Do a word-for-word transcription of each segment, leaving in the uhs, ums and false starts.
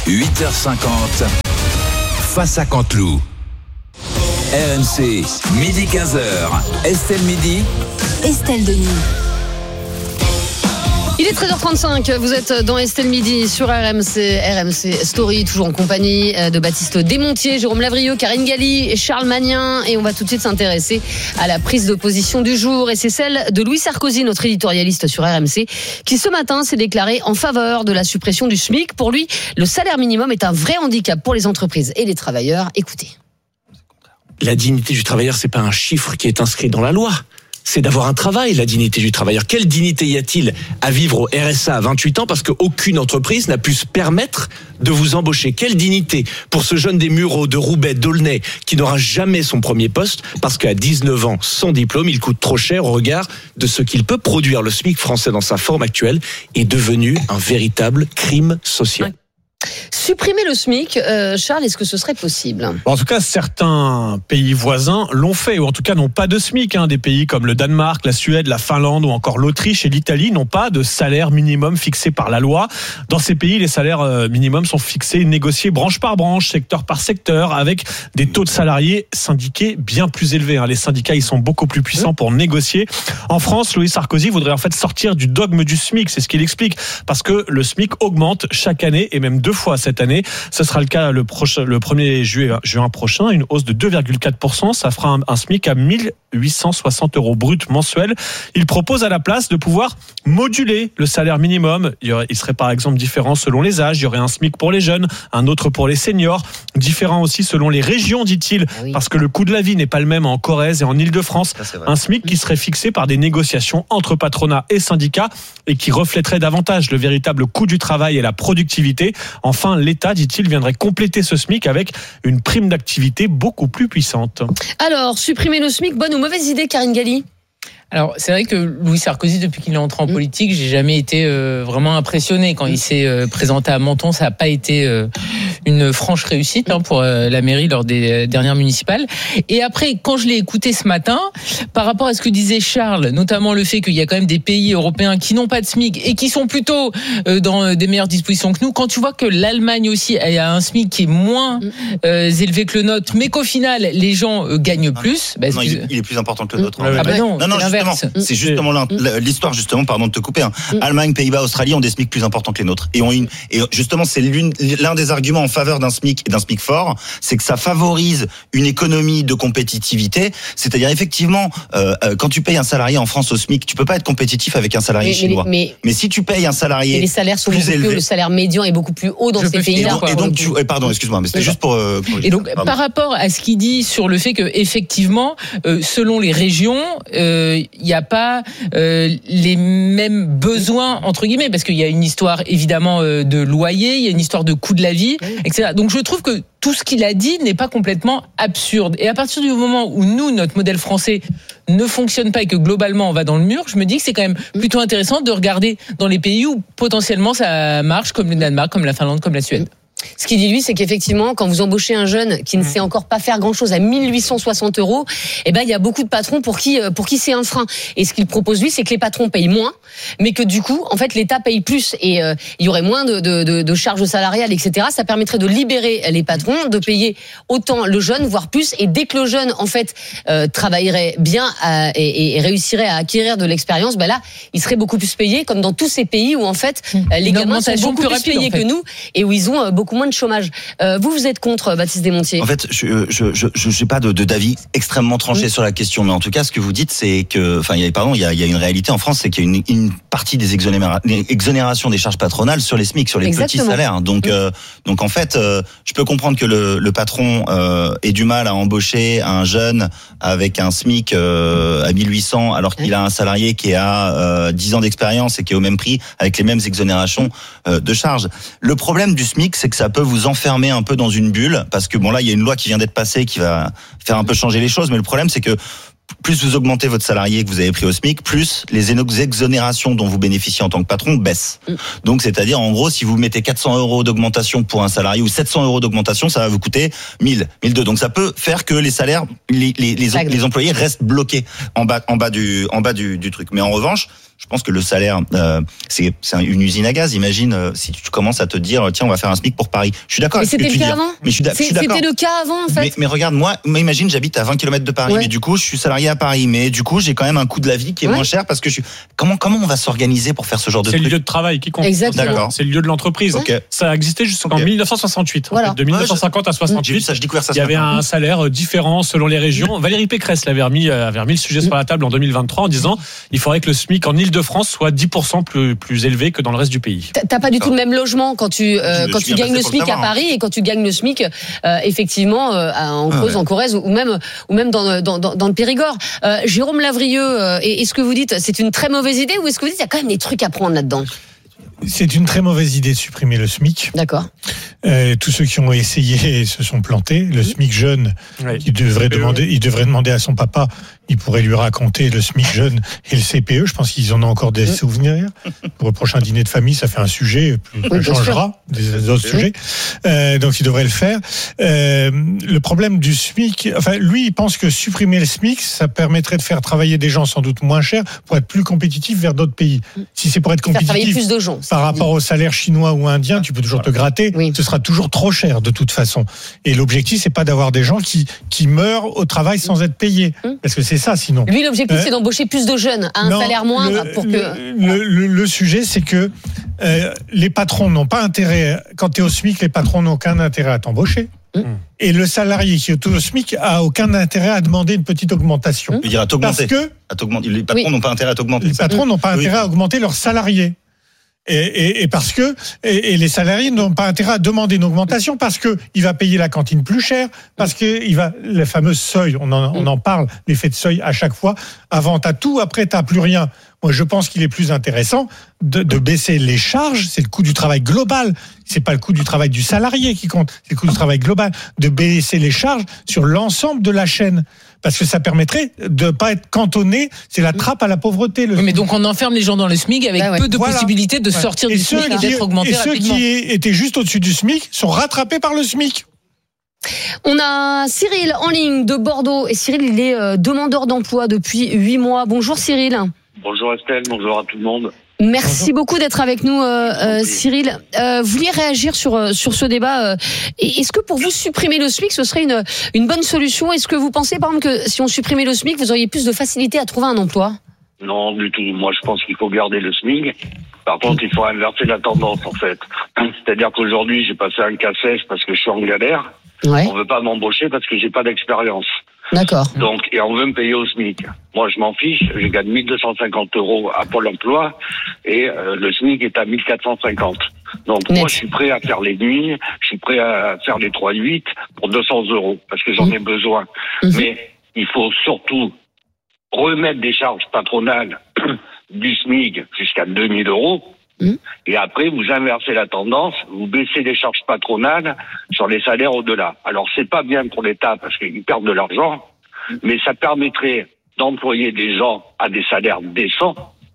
huit heures cinquante, face à Canteloup. R M C, midi quinze heures. Estelle Midi. Estelle Denis. Il est treize heures trente-cinq, vous êtes dans Estelle Midi sur R M C, R M C Story, toujours en compagnie de Baptiste Desmontiers, Jérôme Lavrieux, Karine Galli et Charles Magnin. Et on va tout de suite s'intéresser à la prise de position du jour. Et c'est celle de Louis Sarkozy, notre éditorialiste sur R M C, qui ce matin s'est déclaré en faveur de la suppression du SMIC. Pour lui, le salaire minimum est un vrai handicap pour les entreprises et les travailleurs. Écoutez. La dignité du travailleur, c'est pas un chiffre qui est inscrit dans la loi. C'est d'avoir un travail, la dignité du travailleur. Quelle dignité y a-t-il à vivre au R S A à vingt-huit ans parce qu'aucune entreprise n'a pu se permettre de vous embaucher? Quelle dignité pour ce jeune des Mureaux, de Roubaix, d'Aulnay, qui n'aura jamais son premier poste parce qu'à dix-neuf ans, sans diplôme, il coûte trop cher au regard de ce qu'il peut produire. Le SMIC français dans sa forme actuelle est devenu un véritable crime social. Supprimer le SMIC, euh, Charles, est-ce que ce serait possible ? En tout cas, certains pays voisins l'ont fait, ou en tout cas n'ont pas de SMIC. Hein. Des pays comme le Danemark, la Suède, la Finlande ou encore l'Autriche et l'Italie n'ont pas de salaire minimum fixé par la loi. Dans ces pays, les salaires euh, minimums sont fixés et négociés branche par branche, secteur par secteur, avec des taux de salariés syndiqués bien plus élevés. Hein. Les syndicats, ils sont beaucoup plus puissants pour négocier. En France, Louis Sarkozy voudrait en fait sortir du dogme du SMIC, c'est ce qu'il explique, parce que le SMIC augmente chaque année et même deux fois cette année. Ce sera le cas le, prochain, le premier juin, juin prochain, une hausse de deux virgule quatre pour cent. Ça fera un, un SMIC à mille huit cent soixante euros brut mensuels. Il propose à la place de pouvoir moduler le salaire minimum. Il, y aurait, il serait par exemple différent selon les âges. Il y aurait un SMIC pour les jeunes, un autre pour les seniors. Différent aussi selon les régions, dit-il, ah oui. Parce que le coût de la vie n'est pas le même en Corrèze et en Île-de-France. Ça, un SMIC qui serait fixé par des négociations entre patronat et syndicats et qui reflèterait davantage le véritable coût du travail et la productivité. Enfin, l'État, dit-il, viendrait compléter ce SMIC avec une prime d'activité beaucoup plus puissante. Alors, supprimer le SMIC, bonne ou mauvaise idée, Karine Galli ? Alors, c'est vrai que Louis Sarkozy, depuis qu'il est entré en politique, j'ai jamais été euh, vraiment impressionné. Quand il s'est euh, présenté à Menton, ça n'a pas été euh, une franche réussite hein, pour euh, la mairie lors des dernières municipales. Et après, quand je l'ai écouté ce matin, par rapport à ce que disait Charles, notamment le fait qu'il y a quand même des pays européens qui n'ont pas de SMIC et qui sont plutôt euh, dans des meilleures dispositions que nous, quand tu vois que l'Allemagne aussi a un SMIC qui est moins euh, élevé que le nôtre, mais qu'au final, les gens euh, gagnent plus... Bah, non, il, est, il est plus important que le nôtre. Ah bah non, non, non justement, c'est justement l'histoire, justement, pardon de te couper. Hein. Mm. Allemagne, Pays-Bas, Australie ont des SMIC plus importants que les nôtres. Et, ont une, et justement, c'est l'une, l'un des arguments en faveur d'un SMIC et d'un SMIC fort, c'est que ça favorise une économie de compétitivité. C'est-à-dire, effectivement, euh, quand tu payes un salarié en France au SMIC, tu peux pas être compétitif avec un salarié mais, chinois. Mais, mais, mais si tu payes un salarié mais les salaires sont plus beaucoup élevé, plus hauts, le salaire médian est beaucoup plus haut dans ces pays-là. Et donc, tu, pardon, excuse-moi, mais c'était juste pour. Euh, et donc, pardon. Par rapport à ce qu'il dit sur le fait que, effectivement, euh, selon les régions, il euh, n'y a pas euh, les mêmes besoins entre guillemets, parce qu'il y a une histoire évidemment euh, de loyer, il y a une histoire de coût de la vie, et cetera. Donc, je trouve que tout ce qu'il a dit n'est pas complètement absurde. Et à partir du moment où nous, notre modèle français ne fonctionne pas et que globalement on va dans le mur, je me dis que c'est quand même plutôt intéressant de regarder dans les pays où potentiellement ça marche, comme le Danemark, comme la Finlande, comme la Suède. Ce qu'il dit lui, c'est qu'effectivement, quand vous embauchez un jeune qui ne sait encore pas faire grand-chose à mille huit cent soixante euros, eh ben il y a beaucoup de patrons pour qui pour qui c'est un frein. Et ce qu'il propose lui, c'est que les patrons payent moins, mais que du coup, en fait, l'État paye plus et euh, il y aurait moins de, de, de, de charges salariales, et cetera. Ça permettrait de libérer les patrons, de payer autant le jeune, voire plus. Et dès que le jeune, en fait, euh, travaillerait bien à, et, et réussirait à acquérir de l'expérience, ben là, il serait beaucoup plus payé, comme dans tous ces pays où en fait les gamins sont beaucoup plus, plus rapide, payés en fait. que nous et où ils ont euh, beaucoup moins de chômage. Euh, vous, vous êtes contre, Baptiste Desmontiers ? En fait, je je je je n'ai pas de, de d'avis extrêmement tranché mmh. sur la question, mais en tout cas, ce que vous dites, c'est que, enfin, il y a pardon, il y a il y a une réalité en France, c'est qu'il y a une, une partie des exonéra- exonérations des charges patronales sur les SMIC, sur les Exactement. petits salaires. Donc mmh. euh, donc en fait, euh, je peux comprendre que le le patron euh, ait du mal à embaucher un jeune avec un SMIC euh, à mille huit cents, alors qu'il a un salarié qui a euh, dix ans d'expérience et qui est au même prix avec les mêmes exonérations euh, de charges. Le problème du SMIC, c'est que ça peut vous enfermer un peu dans une bulle, parce que bon là il y a une loi qui vient d'être passée qui va faire un peu changer les choses, mais le problème c'est que plus vous augmentez votre salarié que vous avez pris au SMIC, plus les exonérations dont vous bénéficiez en tant que patron baissent. Donc c'est-à-dire en gros si vous mettez quatre cents euros d'augmentation pour un salarié ou sept cents euros d'augmentation, ça va vous coûter mille, mille deux. Donc ça peut faire que les salaires, les, les, les, les employés restent bloqués en bas, en bas du, en bas du, du truc. Mais en revanche, Je pense que le salaire, euh, c'est, c'est une usine à gaz. Imagine euh, si tu commences à te dire, tiens, on va faire un SMIC pour Paris. Je suis d'accord Mais avec ce que c'était tu le dis. cas avant. Mais je suis, da- je suis d'accord. C'était le cas avant, en fait. Mais, mais regarde, moi, moi, imagine, j'habite à vingt kilomètres de Paris, Ouais. mais du coup, je suis salarié à Paris, mais du coup, j'ai quand même un coût de la vie qui est Ouais. moins cher parce que je suis. Comment, comment on va s'organiser pour faire ce genre de C'est le truc? lieu de travail qui compte. Exactement. D'accord. C'est le lieu de l'entreprise. Ok. Ça a existé jusqu'en Ok. mille neuf cent soixante-huit. En Voilà. fait, de mille neuf cent cinquante à J'ai vu soixante-huit. ça, je découvre ça. Il y ce avait matin. un salaire différent selon les régions. Valérie Pécresse l'avait remis, euh, avait remis le sujet sur la table en deux mille vingt-trois en disant il faudrait que le SMIC en Île-de-France soit dix pour cent plus, plus élevé que dans le reste du pays. T'as- T'as pas du tout le même logement quand tu euh, Je- quand je tu viens gagnes le passer pour le SMIC à savoir, hein. Paris et quand tu gagnes le SMIC euh, effectivement euh, à- en Ah Creuse, ouais. en Corrèze ou même ou même dans dans, dans, dans le Périgord. Euh, Jérôme Lavrieux, euh, est-ce que vous dites c'est une très mauvaise idée ou est-ce que vous dites il y a quand même des trucs à prendre là-dedans? C'est une très mauvaise idée de supprimer le SMIC. D'accord. Euh, tous ceux qui ont essayé se sont plantés. Le SMIC jeune, Oui. il devrait C P E. demander, il devrait demander à son papa. Il pourrait lui raconter le SMIC jeune et le C P E. Je pense qu'ils en ont encore des souvenirs. Pour le prochain dîner de famille, ça fait un sujet. Ça bien changera des autres sujets. Euh, donc il devrait le faire. Euh, le problème du SMIC, enfin lui, il pense que supprimer le SMIC, ça permettrait de faire travailler des gens sans doute moins chers pour être plus compétitifs vers d'autres pays. Si c'est pour être Faire travailler compétitif plus de gens. par rapport au salaire chinois ou indien, tu peux toujours te gratter. Oui. Ce sera toujours trop cher de toute façon. Et l'objectif, c'est pas d'avoir des gens qui qui meurent au travail sans être payés, Hum. parce que c'est ça sinon. Lui, l'objectif, Euh, c'est d'embaucher plus de jeunes à un Non, salaire moindre le, pour que. le, le, le sujet, c'est que euh, les patrons n'ont pas intérêt. Quand tu es au SMIC, les patrons n'ont aucun intérêt à t'embaucher. Mmh. Et le salarié qui est au SMIC a aucun intérêt à demander une petite augmentation. Mmh. Je veux dire, à Parce t'augmenter. que À t'augmenter. Les patrons Oui. n'ont pas intérêt à t'augmenter. les patrons n'ont pas Oui. intérêt à augmenter leurs salariés. Et, et, et parce que et, et les salariés n'ont pas intérêt à demander une augmentation parce que il va payer la cantine plus cher, parce que il va le fameux seuil, on en, on en parle, l'effet de seuil à chaque fois. Avant t'as tout, après t'as plus rien. Moi je pense qu'il est plus intéressant de, de baisser les charges, c'est le coût du travail global, c'est pas le coût du travail du salarié qui compte, c'est le coût du travail global, de baisser les charges sur l'ensemble de la chaîne. Parce que ça permettrait de pas être cantonné, c'est la trappe à la pauvreté. Le Oui, mais donc on enferme les gens dans le SMIC avec Bah ouais. peu de Voilà. possibilités de Ouais. sortir et du ceux SMIC et qui, d'être augmentés et ceux rapidement. qui étaient juste au-dessus du SMIC sont rattrapés par le SMIC. On a Cyril en ligne de Bordeaux et Cyril, il est euh, demandeur d'emploi depuis huit mois. Bonjour Cyril. Bonjour Estelle, bonjour à tout le monde. Merci beaucoup d'être avec nous, euh, euh, Cyril. Euh, vous vouliez réagir sur euh, sur ce débat. Euh, et est-ce que pour vous supprimer le SMIC, ce serait une une bonne solution? Est-ce que vous pensez, par exemple, que si on supprimait le SMIC, vous auriez plus de facilité à trouver un emploi? Non, du tout. Moi, je pense qu'il faut garder le SMIC. Par contre, il faut inverser la tendance, en fait. C'est-à-dire qu'aujourd'hui, j'ai passé un K seize parce que je suis en galère. Ouais, On veut pas m'embaucher parce que j'ai pas d'expérience. d'accord. Donc, et on veut me payer au SMIC. Moi, je m'en fiche. Je gagne mille deux cent cinquante euros à Pôle emploi et euh, le SMIC est à mille quatre cent cinquante. Donc, Net. moi, je suis prêt à faire les nuits. Je suis prêt à faire les trois huit pour deux cents euros parce que j'en ai besoin. Mhm. Mais il faut surtout remettre des charges patronales du SMIC jusqu'à deux mille euros. Mhm. Et après, vous inversez la tendance, vous baissez les charges patronales sur les salaires au-delà. Alors, c'est pas bien pour l'État parce qu'ils perdent de l'argent, mais ça permettrait d'employer des gens à des salaires décents,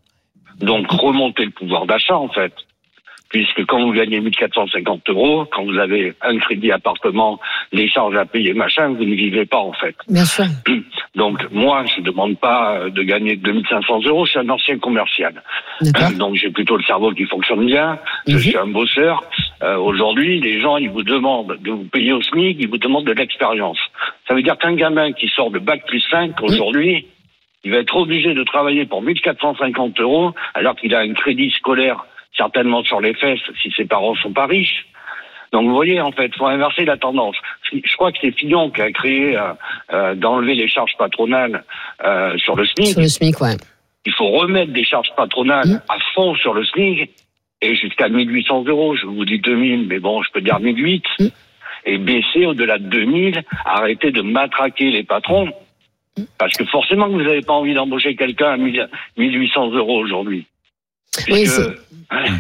donc remonter le pouvoir d'achat, en fait. Puisque quand vous gagnez mille quatre cent cinquante euros, quand vous avez un crédit appartement, les charges à payer, machin, vous ne vivez pas, en fait. Bien sûr. Donc, moi, je ne demande pas de gagner deux mille cinq cents euros, je suis un ancien commercial. D'accord. Donc, j'ai plutôt le cerveau qui fonctionne bien, je Mhm. suis un bosseur. Euh, aujourd'hui, les gens, ils vous demandent de vous payer au SMIC, ils vous demandent de l'expérience. Ça veut dire qu'un gamin qui sort de bac plus cinq, aujourd'hui, il va être obligé de travailler pour mille quatre cent cinquante euros, alors qu'il a un crédit scolaire certainement sur les fesses si ses parents sont pas riches. Donc vous voyez, en fait, faut inverser la tendance. Je crois que c'est Fillon qui a créé euh, euh, d'enlever les charges patronales euh, sur le SMIC. Sur le SMIC, ouais. Il faut remettre des charges patronales Mmh. à fond sur le SMIC et jusqu'à mille huit cents euros. Je vous dis deux mille, mais bon, je peux dire mille huit. Mmh. Et baisser au-delà de deux mille, arrêter de matraquer les patrons. Parce que forcément que vous n'avez pas envie d'embaucher quelqu'un à mille huit cents euros aujourd'hui. Oui, Puisque- c'est- Ouais.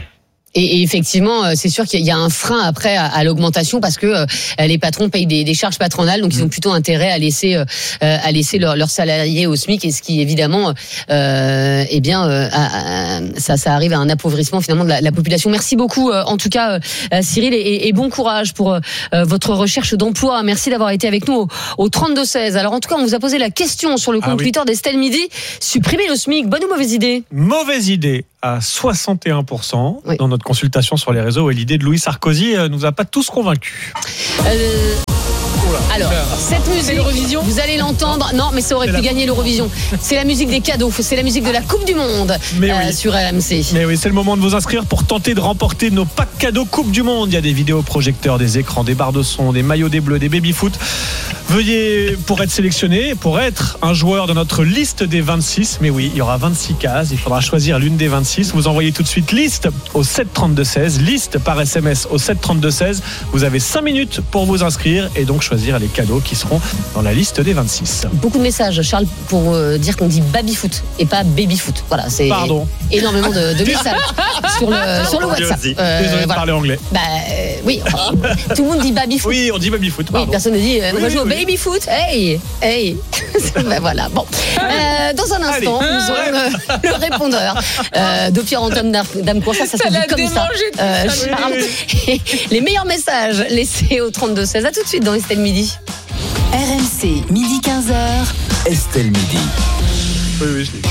Et, et effectivement, c'est sûr qu'il y a un frein après à, à l'augmentation parce que euh, les patrons payent des, des charges patronales, donc mmh. ils ont plutôt intérêt à laisser euh, à laisser leurs leur salariés au SMIC, et ce qui évidemment, euh, eh bien, euh, à, à, ça, ça arrive à un appauvrissement finalement de la, la population. Merci beaucoup, euh, en tout cas, euh, Cyril, et, et bon courage pour euh, votre recherche d'emploi. Merci d'avoir été avec nous au, au trente-deux seize. Alors en tout cas, on vous a posé la question sur le compte ah, oui. Twitter d'Estelle Midi. Supprimer le SMIC, bonne ou mauvaise idée ? Mauvaise idée à soixante et un pour cent oui. dans notre consultation sur les réseaux, et l'idée de Louis Sarkozy euh, nous a pas tous convaincus. Euh... Alors, cette musique, l'Eurovision, vous allez l'entendre. Non, mais ça aurait c'est pu la... gagner l'Eurovision. C'est la musique des cadeaux. C'est la musique de la Coupe du Monde mais euh, oui. sur R M C. Mais oui, c'est le moment de vous inscrire pour tenter de remporter nos packs cadeaux Coupe du Monde. Il y a des vidéoprojecteurs, des écrans, des barres de son, des maillots des Bleus, des baby-foot. Veuillez, pour être sélectionné, pour être un joueur de notre liste des vingt-six, mais oui, il y aura vingt-six cases. Il faudra choisir l'une des vingt-six. Vous envoyez tout de suite liste au sept trente-deux seize. Liste par S M S au sept trente-deux seize. Vous avez cinq minutes pour vous inscrire et donc choisir les cadeaux qui seront dans la liste des vingt-six. Beaucoup de messages, Charles, pour euh, dire qu'on dit baby-foot et pas baby-foot. Voilà, c'est Pardon. énormément de, de messages sur le, sur le WhatsApp. Euh, Désolé de voilà. parler anglais. Bah, euh, oui, tout le monde dit baby-foot. Oui, on dit baby-foot. Oui, personne ne dit euh, on oui, va jouer oui. au baby-foot. Hey, hey. Ben voilà, bon. Euh, dans un instant, Allez. nous aurons le, le répondeur euh, de Pierre-Antoine Damcourt. Ça, ça, ça se dit comme ça. Euh, Charles. Les meilleurs messages laissés au trente-deux seize. À tout de suite dans Estelle Midi. R M C, midi quinze heures. Estelle Midi. Oui, oui, je l'ai.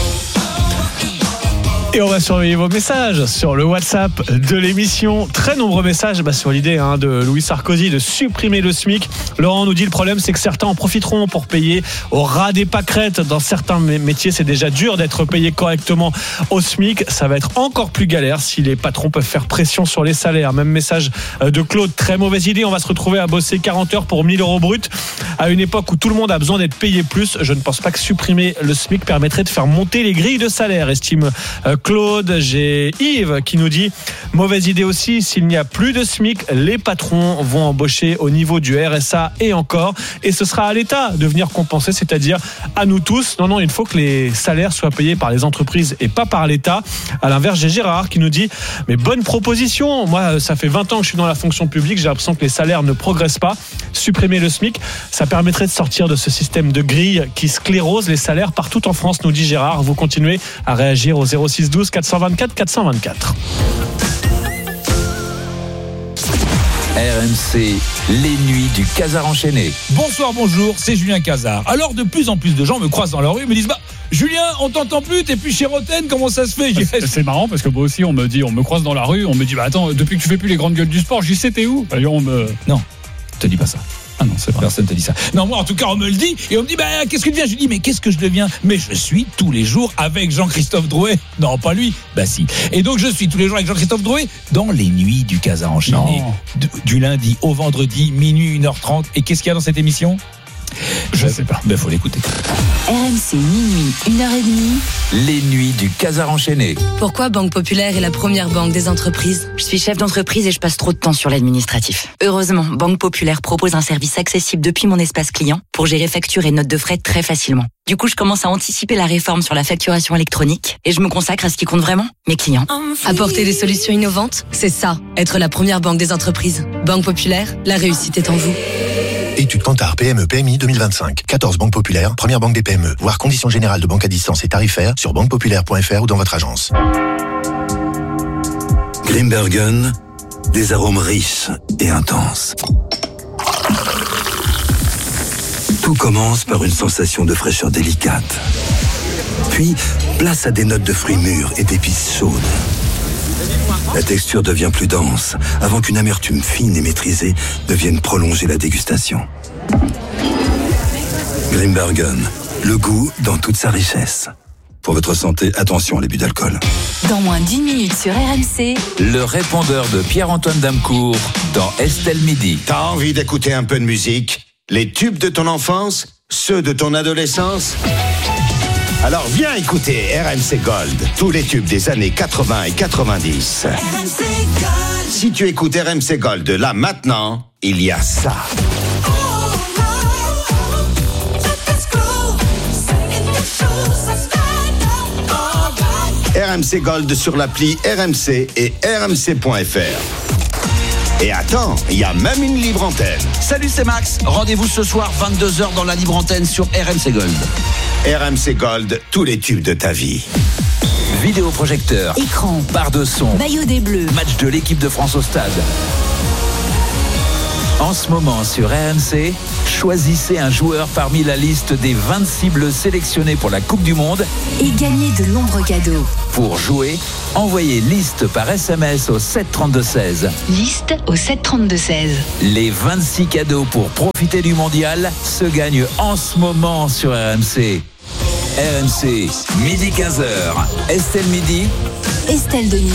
Et on va surveiller vos messages sur le WhatsApp de l'émission. Très nombreux messages bah, sur l'idée hein, de Louis Sarkozy de supprimer le SMIC. Laurent nous dit le problème c'est que certains en profiteront pour payer au ras des pâquerettes. Dans certains métiers c'est déjà dur d'être payé correctement au SMIC. Ça va être encore plus galère si les patrons peuvent faire pression sur les salaires. Même message de Claude, très mauvaise idée. On va se retrouver à bosser quarante heures pour mille euros bruts à une époque où tout le monde a besoin d'être payé plus. Je ne pense pas que supprimer le SMIC permettrait de faire monter les grilles de salaire, estime Claude. J'ai Yves qui nous dit mauvaise idée aussi, s'il n'y a plus de SMIC, les patrons vont embaucher au niveau du R S A et encore, et ce sera à l'État de venir compenser, c'est-à-dire à nous tous. Non, non, il faut que les salaires soient payés par les entreprises et pas par l'État. À l'inverse, j'ai Gérard qui nous dit mais bonne proposition, moi ça fait vingt ans que je suis dans la fonction publique, j'ai l'impression que les salaires ne progressent pas. Supprimer le SMIC, ça permettrait de sortir de ce système de grille qui sclérose les salaires partout en France, nous dit Gérard. Vous continuez à réagir au zéro six douze quatre cent vingt-quatre quatre cent vingt-quatre. R M C, les nuits du Casar enchaîné. Bonsoir, bonjour, c'est Julien Casar. Alors de plus en plus de gens me croisent dans la rue et me disent bah Julien, on t'entend plus, t'es plus chez Roten, comment ça se fait? C'est, c'est marrant parce que moi aussi on me dit, on me croise dans la rue, on me dit bah attends, depuis que tu fais plus les grandes gueules du sport, j'y sais t'es où? Et on me non, te dis pas ça. Ah non, c'est vrai. Personne te dit ça. Non, moi, en tout cas, on me le dit. Et on me dit, bah, qu'est-ce que tu deviens? Je dis, mais qu'est-ce que je deviens? Mais je suis tous les jours avec Jean-Christophe Drouet. Non, pas lui. Bah, si. Et donc, je suis tous les jours avec Jean-Christophe Drouet dans les nuits du Casar enchaîné. Du, du lundi au vendredi, minuit, une heure trente. Et qu'est-ce qu'il y a dans cette émission? Je sais pas. Ben, faut l'écouter. R M C, minuit, une heure trente. Les nuits du Casar enchaîné. Pourquoi Banque Populaire est la première banque des entreprises? Je suis chef d'entreprise et je passe trop de temps sur l'administratif. Heureusement, Banque Populaire propose un service accessible depuis mon espace client pour gérer factures et notes de frais très facilement. Du coup, je commence à anticiper la réforme sur la facturation électronique et je me consacre à ce qui compte vraiment, mes clients. Apporter des solutions innovantes, c'est ça, être la première banque des entreprises. Banque Populaire, la réussite est en vous. Étude Kantar P M E P M I deux mille vingt-cinq. quatorze banques populaires, première banque des P M E. Voir conditions générales de banque à distance et tarifaires sur banque populaire point f r ou dans votre agence. Grimbergen, des arômes riches et intenses. Tout commence par une sensation de fraîcheur délicate. Puis, place à des notes de fruits mûrs et d'épices chaudes. La texture devient plus dense, avant qu'une amertume fine et maîtrisée ne vienne prolonger la dégustation. Grimbergen, le goût dans toute sa richesse. Pour votre santé, attention à l'abus d'alcool. Dans moins d'une minute sur R M C, le répondeur de Pierre-Antoine Damcourt dans Estelle Midi. T'as envie d'écouter un peu de musique? Les tubes de ton enfance? Ceux de ton adolescence? Alors viens écouter R M C Gold, tous les tubes des années quatre-vingts et quatre-vingt-dix. R M C Gold. Si tu écoutes R M C Gold là maintenant, il y a ça. R M C Gold sur l'appli R M C et R M C point F R. Et attends, il y a même une libre antenne. Salut, c'est Max. Rendez-vous ce soir vingt-deux heures dans la libre antenne sur R M C Gold. R M C Gold, tous les tubes de ta vie. Vidéoprojecteur, Écran, barre de son, maillot des Bleus, match de l'équipe de France au stade. En ce moment sur R M C, choisissez un joueur parmi la liste des vingt-six bleus sélectionnés pour la Coupe du Monde. et gagnez de nombreux cadeaux. Pour jouer, envoyez liste par S M S au sept trente-deux seize. Liste au sept trente-deux seize. Les vingt-six cadeaux pour profiter du mondial se gagnent en ce moment sur R M C. R M C, midi quinze heures. Estelle Midi. Estelle Denis.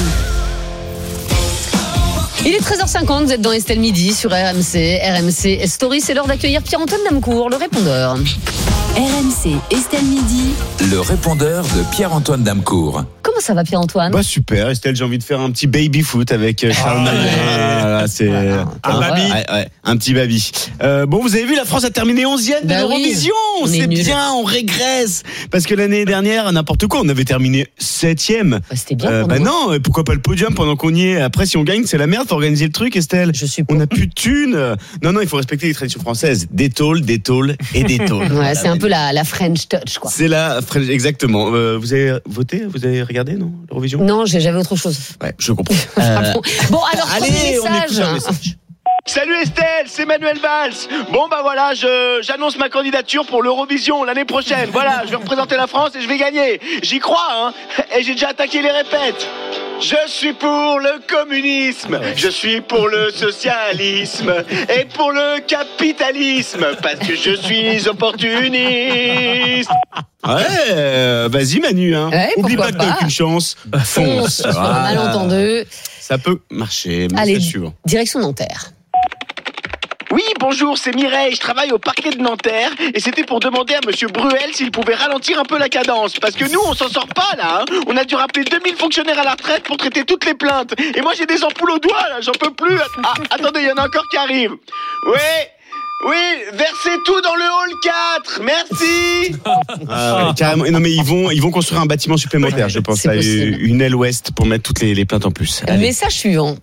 Il est treize heures cinquante, vous êtes dans Estelle Midi sur R M C, R M C Story. C'est l'heure d'accueillir Pierre-Antoine Damcourt, le répondeur. R M C Estelle Midi. Le répondeur de Pierre-Antoine Damcourt. Comment ça va Pierre-Antoine? Bah super Estelle, j'ai envie de faire un petit baby foot avec euh, Charles Manet. Voilà, c'est Un ah, baby. ouais, ouais, un petit baby. Euh, bon, vous avez vu, la France a terminé onzième de Bah l'Eurovision. oui, on est C'est nuls. bien, on régresse. Parce que l'année dernière, n'importe quoi, on avait terminé septième. Bah, c'était bien Euh, pour bah nous. non, et pourquoi pas le podium pendant qu'on y est? Après, si on gagne, c'est la merde, faut organiser le truc, Estelle. Je suis On n'a plus de thunes. Non, non, il faut respecter les traditions françaises. Des tôles, des tôles et des tôles. Ouais, Voilà. c'est un peu la, la French touch, quoi. C'est là, exactement. Euh, vous avez voté? Vous avez regardé, non, l'Eurovision? Non, j'ai- j'avais autre chose. Ouais, je comprends. Pardon. Bon, alors, Allez, premier on écoute un message. message. Salut Estelle, c'est Manuel Valls. Bon bah voilà, je j'annonce ma candidature pour l'Eurovision l'année prochaine. Voilà, je vais représenter la France et je vais gagner. J'y crois, hein. Et j'ai déjà attaqué les répètes. Je suis pour le communisme, je suis pour le socialisme et pour le capitalisme parce que je suis opportuniste. Ouais, euh, vas-y Manu, hein. Ouais, Oublie pourquoi pas que t'as pas. aucune chance. Fonce, sur un Voilà. malentendu. Ça peut marcher, mais Allez, c'est suivant. direction Nanterre. Oui, bonjour, c'est Mireille, je travaille au parquet de Nanterre et c'était pour demander à monsieur Bruel s'il pouvait ralentir un peu la cadence parce que nous, on s'en sort pas là, hein. On a dû rappeler deux mille fonctionnaires à la retraite pour traiter toutes les plaintes et moi j'ai des ampoules au doigt là, j'en peux plus. Ah, attendez, il y en a encore qui arrivent. Oui, oui, versez tout dans le hall quatre, merci. Ah ouais, carrément. Et non mais ils vont, ils vont construire un bâtiment supplémentaire, je pense, c'est à possible. une aile ouest pour mettre toutes les, les plaintes en plus. Allez. Message suivant.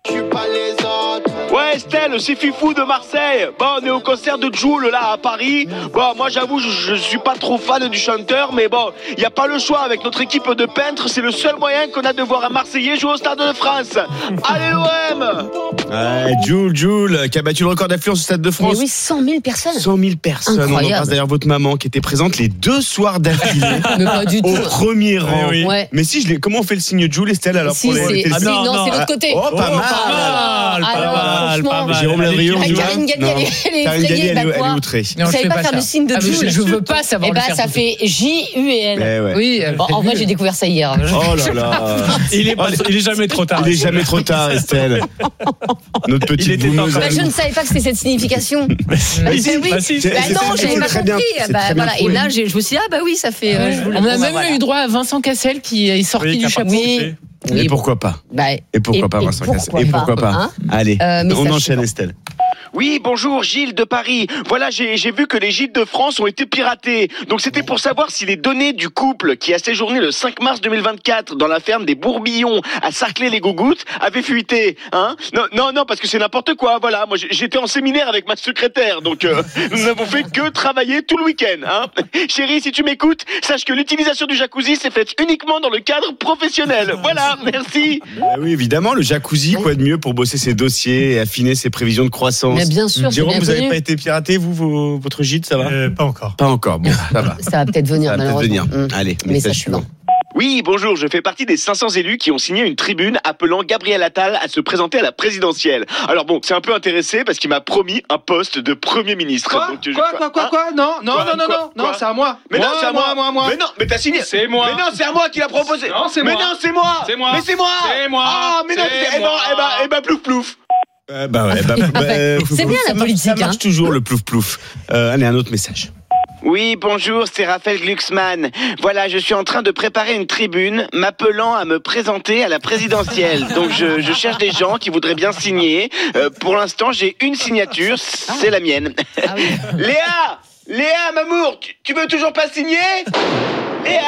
Ouais Estelle, c'est Fifou de Marseille. Bon, on est au concert de Jul là à Paris. Bon, moi j'avoue, je, je suis pas trop fan du chanteur, mais bon, il y a pas le choix avec notre équipe de peintres. C'est le seul moyen qu'on a de voir un Marseillais jouer au Stade de France. Allez l'O M. Ouais, Jules, Jules, qui a battu le record d'affluence au Stade de France. Mais oui, cent mille personnes. cent mille personnes. Incroyable. On embrasse d'ailleurs votre maman qui était présente les deux soirs d'affilée. Mais pas du Au tout. premier rang. oui. Ouais. Mais si, je l'ai. Comment on fait le signe Jules, Estelle, alors Si, pour les- c'est- les si, téléspectateurs? non, c'est l'autre côté. Oh, pas Oh, mal. pas mal. Alors, mal, franchement, pas mal. Jérôme Ladrion, Ah, Jules. Karine Galli, Non. elle est- elle est Karine effrayée, Galli, elle, bah est- elle quoi est outrée. Vous savez pas faire le signe de Ah, mais Jules. je, je veux pas savoir Eh le ben, faire. ça du fait J U E L. Eh ouais. Oui, Bon, en vrai, j'ai découvert ça hier. Oh là là. Il est, pas- il est jamais trop tard. Il est jamais trop tard, Estelle. Notre Il petite était boumeuse. temps. Bah, je ne savais pas que c'était cette signification. Bah, Mais si, oui. bah si. C'est- Bah c'est- non, c'est- j'avais c'est pas très bien- compris. c'est Bah, très bien voilà. Et trouvé. là, j'ai- je me suis dit, ah bah oui, ça fait. euh, je voulais- On a bon, même bah, voilà. eu droit à Vincent Cassel qui est sorti Oui, du qui a chapeau. participé. Oui. Et pourquoi pas Bah, Et pourquoi pas, et Vincent pourquoi Cassel Et pourquoi pas hein Allez, Euh, on message enchaîne, suivant. Estelle. Oui, bonjour, Gilles de Paris. Voilà, j'ai j'ai vu que les gîtes de France ont été piratés. Donc c'était pour savoir si les données du couple qui a séjourné le cinq mars deux mille vingt-quatre dans la ferme des Bourbillons à Sarclay-les-Gougouttes avaient fuité. Hein non, non, non, parce que c'est n'importe quoi. Voilà, moi j'ai- j'étais en séminaire avec ma secrétaire, donc euh, nous n'avons fait que travailler tout le week-end. Hein Chérie, si tu m'écoutes, sache que l'utilisation du jacuzzi s'est faite uniquement dans le cadre professionnel. Voilà, merci. Ah oui, évidemment, le jacuzzi, quoi de mieux pour bosser ses dossiers et affiner ses prévisions de croissance. Mais bien sûr, c'est Jérôme, bien vous n'avez connu. pas été piraté, vous, vos- votre gîte, ça va Euh, Pas encore. Pas encore, bon, ça va. Ça va peut-être venir, Ça va peut-être malheureusement. venir. Mmh. Allez, Message message suivant. suivant. Oui, bonjour, je fais partie des cinq cents élus qui ont signé une tribune appelant Gabriel Attal à se présenter à la présidentielle. Alors bon, c'est un peu intéressé parce qu'il m'a promis un poste de Premier ministre. Quoi Donc, je- Quoi, quoi, quoi, Hein quoi Non, non, Quoi, non, non, quoi, non, quoi non, c'est à moi. Mais non, c'est à moi. moi, moi, moi. Mais non, mais t'as signé. C'est moi. Mais non, c'est à moi qui l'a proposé. Non, c'est mais moi. Mais non, c'est moi. C'est moi. Mais c'est moi. C'est moi. Ah, mais non, C'est c'est... Eh ben, moi. eh ben, eh ben, plouf, plouf. Euh, bah ouais, bah, bah, C'est bien, ça la marche- politique, Ça marche hein. toujours, le plouf plouf. Euh, allez, un autre message. Oui, bonjour, c'est Raphaël Glucksmann. Voilà, je suis en train de préparer une tribune m'appelant à me présenter à la présidentielle. Donc je, je cherche des gens qui voudraient bien signer. Euh, pour l'instant, j'ai une signature, c'est la mienne. Ah oui. Léa Léa, Mamour, tu, tu veux toujours pas signer Léa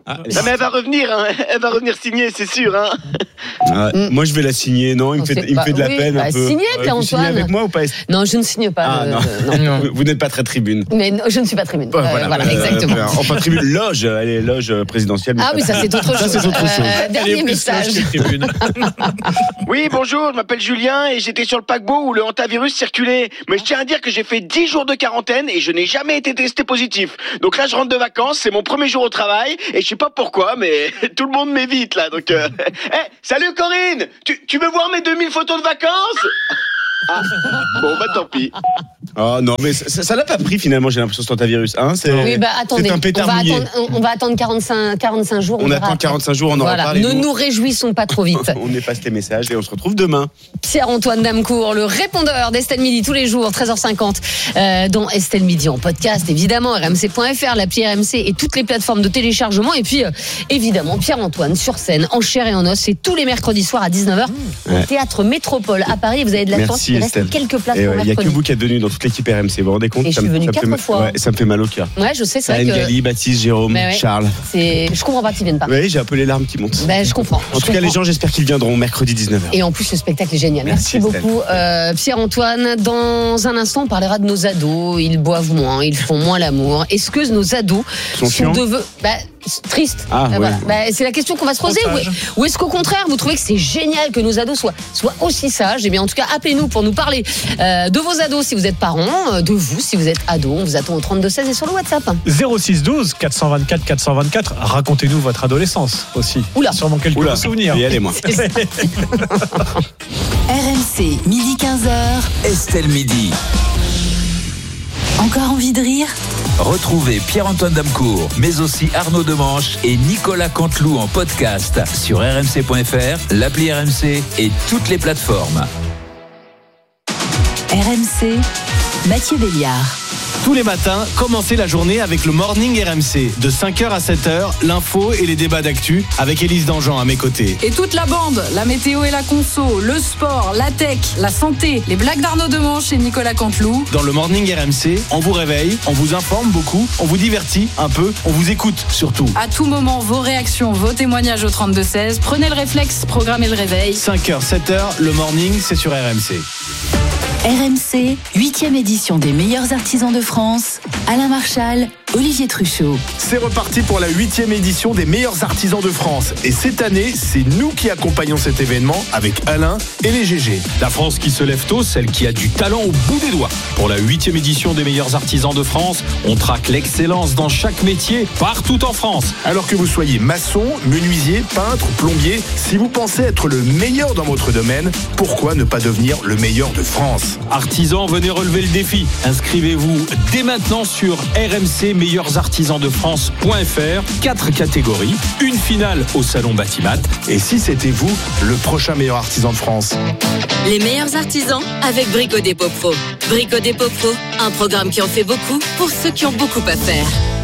Ah, Non, mais elle va revenir, hein. Elle va revenir signer, c'est sûr. Hein. Ah, Mm. Moi, je vais la signer. Non, il me On fait, sait il me pas. fait de la Oui, peine bah, un peu. signez, Vous Pierre-Antoine. signez avec moi ou pas? Non, je ne signe pas. Ah, euh, non. non. Vous, vous n'êtes pas très tribune. Mais non, je ne suis pas tribune. Ouais, Euh, voilà, voilà, euh, exactement. euh, Enfin, tribune, loge, elle est loge présidentielle. mais Ah pas- oui, ça c'est autre chose. Ça, c'est autre chose. Euh, dernier message. Oui, bonjour, je m'appelle Julien et j'étais sur le paquebot où le hantavirus circulait. Mais je tiens à dire que j'ai fait dix jours de quarantaine et je n'ai jamais été testé positif. Donc là, je rentre de vacances, c'est mon premier jour au travail et je sais pas pourquoi, mais tout le monde m'évite là. Donc, euh... hey, salut Corinne, tu, tu veux voir mes deux mille photos de vacances? Ah, bon, bah tant pis. Oh non, mais ça ça l'a pas pris finalement, j'ai l'impression, ce hantavirus. Hein, c'est, Oui, bah attendez, c'est un on pétard va, mouillé. attendre, on, on va attendre quarante-cinq, quarante-cinq jours. On verra attend après. quarante-cinq jours, on en Voilà. reparle. et Ne nous, nous réjouissons pas trop vite. on efface les messages et on se retrouve demain. Pierre-Antoine Damecourt, le répondeur d'Estelle Midi tous les jours, treize heures cinquante, euh, dans Estelle Midi en podcast, évidemment, R M C point F R, l'appli R M C et toutes les plateformes de téléchargement. Et puis, euh, évidemment, Pierre-Antoine sur scène, en chair et en os, c'est tous les mercredis soirs à dix-neuf heures au Ouais. Théâtre Métropole à Paris. Vous avez de la chance, Merci il reste Estelle. quelques places Et pour ouais, il n'y a que mercredi. vous qui êtes venus dans toute l'équipe R M C, vous vous rendez compte? Et je Ça suis me- venue ça me fait quatre ma- fois. ouais, ça me fait mal au cœur. Ouais, je sais, c'est vrai Anne que... Gali, Baptiste, Jérôme, Mais ouais. Charles. C'est... Je comprends pas qu'ils viennent pas. Oui, j'ai un peu les larmes qui montent. Ben, je comprends. En Je tout cas, les comprends. gens, j'espère qu'ils viendront mercredi dix-neuf heures. Et en plus, le spectacle est génial. Merci, Merci, Estelle. beaucoup, euh, Pierre-Antoine. Dans un instant, on parlera de nos ados. Ils boivent moins, ils font moins l'amour. Est-ce que nos ados Sont sont, chiants devenus... Bah, c'est triste. Ah, Euh, ouais. voilà. Bah, c'est la question qu'on va se poser. Trop Ou, sage. ou est-ce qu'au contraire, vous trouvez que c'est génial que nos ados soient, soient aussi sages? Eh bien, en tout cas, appelez-nous pour nous parler euh, de vos ados si vous êtes parents, euh, de vous si vous êtes ados. On vous attend au trente-deux seize et sur le WhatsApp. zéro six douze quatre cent vingt-quatre quatre cent vingt-quatre. Racontez-nous votre adolescence aussi. Oula. Sûrement quelques Oula. souvenirs. Et allez, moi. R M C, midi quinze heures. Estelle Midi. Encore envie de rire? Retrouvez Pierre-Antoine Damecourt, mais aussi Arnaud Demanche et Nicolas Canteloup en podcast sur R M C point F R, l'appli R M C et toutes les plateformes. R M C, Mathieu Béliard. Tous les matins, commencez la journée avec le Morning R M C. De cinq heures à sept heures, l'info et les débats d'actu avec Élise Dangean à mes côtés. Et toute la bande, la météo et la conso, le sport, la tech, la santé, les blagues d'Arnaud Demanche et Nicolas Canteloup. Dans le Morning R M C, on vous réveille, on vous informe beaucoup, on vous divertit un peu, on vous écoute surtout. À tout moment, vos réactions, vos témoignages au trente-deux seize. Prenez le réflexe, programmez le réveil. cinq heures, sept heures, le Morning, c'est sur R M C. R M C, huitième édition des meilleurs artisans de France. Alain Marchal, Olivier Truchot. C'est reparti pour la huitième édition des meilleurs artisans de France. Et cette année, c'est nous qui accompagnons cet événement avec Alain et les G G. La France qui se lève tôt, celle qui a du talent au bout des doigts. Pour la huitième édition des meilleurs artisans de France, on traque l'excellence dans chaque métier, partout en France. Alors que vous soyez maçon, menuisier, peintre, plombier, si vous pensez être le meilleur dans votre domaine, pourquoi ne pas devenir le meilleur de France? Artisans, venez relever le défi. Inscrivez-vous dès maintenant sur R M C meilleurs artisans de France point F R. Quatre catégories, une finale au salon Batimat. Et si c'était vous, le prochain meilleur artisan de France? Les meilleurs artisans avec Brico Dépôt Pro. Brico Dépôt Pro, un programme qui en fait beaucoup pour ceux qui ont beaucoup à faire.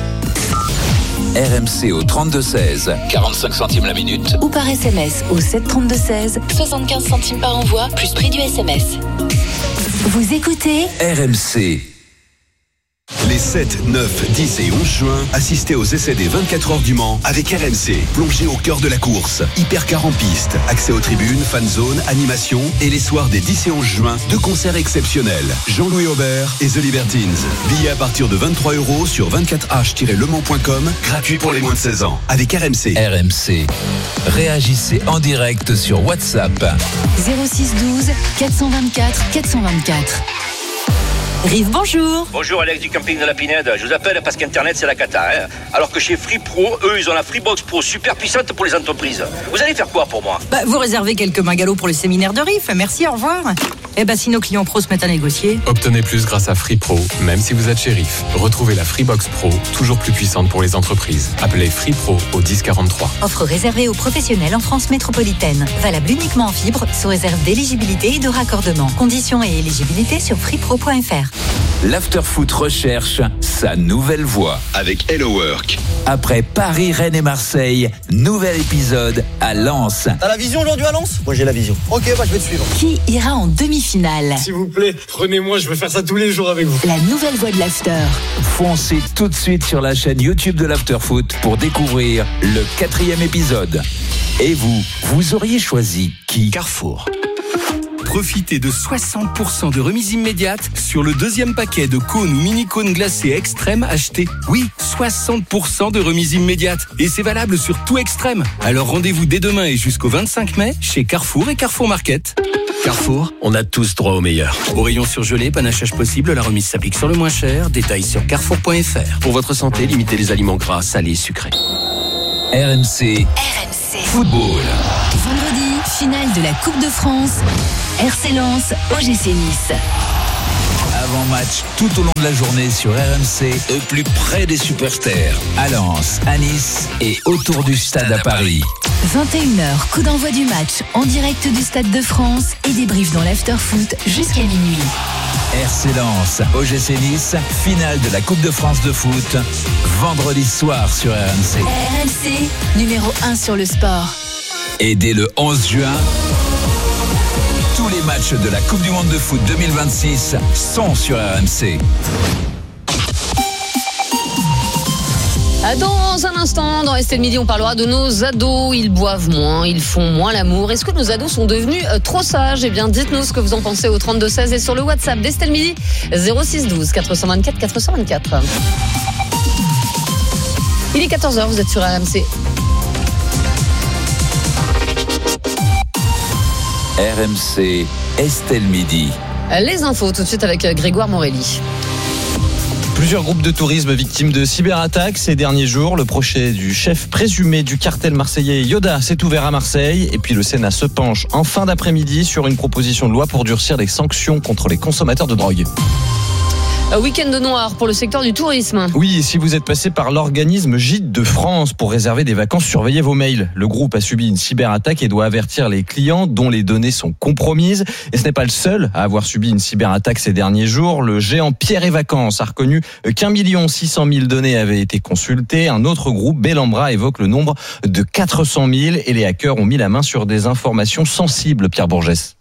R M C au trente-deux seize, quarante-cinq centimes la minute. Ou par S M S au sept trente-deux seize, soixante-quinze centimes par envoi, plus prix du S M S. Vous écoutez R M C. Les sept, neuf, dix et onze juin, assistez aux essais des vingt-quatre heures du Mans avec R M C. Plongez au cœur de la course. Hypercar en piste, accès aux tribunes, fan zone, animation et les soirs des dix et onze juin, deux concerts exceptionnels. Jean-Louis Aubert et The Libertines. Billets à partir de vingt-trois euros sur vingt-quatre h tiret le mans point com, gratuit pour les moins de seize ans. Avec R M C. R M C. Réagissez en direct sur WhatsApp. zéro six douze quatre cent vingt-quatre quatre cent vingt-quatre. Rive, bonjour. Bonjour Alex du camping de la Pinède. Je vous appelle parce qu'Internet c'est la cata. Hein, alors que chez Free Pro, eux ils ont la Freebox Pro super puissante pour les entreprises. Vous allez faire quoi pour moi? Bah, vous réservez quelques magalots pour le séminaire de Riff. Merci, au revoir. Eh ben, si nos clients pros se mettent à négocier. Obtenez plus grâce à Free Pro, même si vous êtes chez Riff. Retrouvez la Freebox Pro, toujours plus puissante pour les entreprises. Appelez Free Pro au dix quarante-trois. Offre réservée aux professionnels en France métropolitaine. Valable uniquement en fibre, sous réserve d'éligibilité et de raccordement. Conditions et éligibilité sur freepro point F R. l'Afterfoot recherche sa nouvelle voix. Avec Hello Work. Après Paris, Rennes et Marseille, nouvel épisode à Lens. T'as la vision aujourd'hui à Lens ? Moi j'ai la vision. Ok, bah je vais te suivre. Qui ira en demi-finale ? S'il vous plaît, prenez-moi, je veux faire ça tous les jours avec vous. La nouvelle voix de l'After. Foncez tout de suite sur la chaîne YouTube de l'Afterfoot pour découvrir le quatrième épisode. Et vous, vous auriez choisi qui ? Carrefour. Profitez de soixante pour cent de remise immédiate sur le deuxième paquet de cônes ou mini-cônes glacés Extrême achetés. Oui, soixante pour cent de remise immédiate. Et c'est valable sur tout Extrême. Alors rendez-vous dès demain et jusqu'au vingt-cinq mai chez Carrefour et Carrefour Market. Carrefour, on a tous droit au meilleur. Au rayon surgelé, panachage possible, la remise s'applique sur le moins cher. Détails sur carrefour point f r. Pour votre santé, limitez les aliments gras, salés, sucrés. R M C. R M C. Football. Vendredi, finale de la Coupe de France. R C Lens, O G C Nice. Avant-match tout au long de la journée sur R M C, au plus près des superstars. À Lens, à Nice et autour du stade à Paris. vingt et une heures, coup d'envoi du match en direct du Stade de France et débrief dans l'Afterfoot jusqu'à minuit. R C Lens, O G C Nice, finale de la Coupe de France de foot, vendredi soir sur R M C. R M C, numéro un sur le sport. Et dès le onze juin, tous les matchs de la Coupe du Monde de foot deux mille vingt-six sont sur R M C. Dans un instant, dans Estelle Midi, on parlera de nos ados. Ils boivent moins, ils font moins l'amour. Est-ce que nos ados sont devenus trop sages ? Eh bien, dites-nous ce que vous en pensez au trente-deux seize et sur le WhatsApp d'Estelle Midi, zéro six douze quatre cent vingt-quatre quatre cent vingt-quatre. Il est quatorze heures, vous êtes sur R M C. R M C, Estelle Midi. Les infos, tout de suite avec Grégoire Morelli. Plusieurs groupes de tourisme victimes de cyberattaques ces derniers jours. Le procès du chef présumé du cartel marseillais Yoda s'est ouvert à Marseille. Et puis le Sénat se penche en fin d'après-midi sur une proposition de loi pour durcir les sanctions contre les consommateurs de drogue. Un week-end noir pour le secteur du tourisme. Oui, et si vous êtes passé par l'organisme Gîtes de France pour réserver des vacances, surveillez vos mails. Le groupe a subi une cyberattaque et doit avertir les clients dont les données sont compromises. Et ce n'est pas le seul à avoir subi une cyberattaque ces derniers jours. Le géant Pierre et Vacances a reconnu qu'un million six cent mille données avaient été consultées. Un autre groupe, Bellambra, évoque le nombre de quatre cent mille et les hackers ont mis la main sur des informations sensibles, Pierre Bourgès.